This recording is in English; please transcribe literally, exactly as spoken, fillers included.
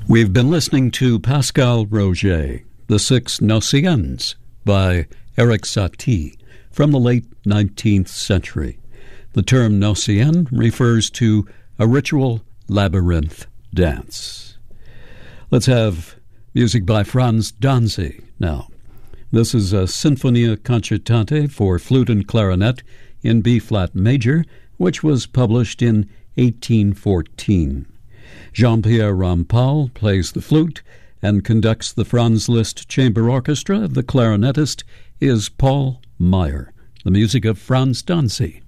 We've been listening to Pascal Roget, The Six Nociens by Eric Satie from the late nineteenth century. The term Nocien refers to a ritual labyrinth dance. Let's have music by Franz Danzig now. This is a Sinfonia Concertante for flute and clarinet in B-flat major, which was published in eighteen fourteen. Jean-Pierre Rampal plays the flute and conducts the Franz Liszt Chamber Orchestra. The clarinetist is Paul Meyer. The music of Franz Danzig.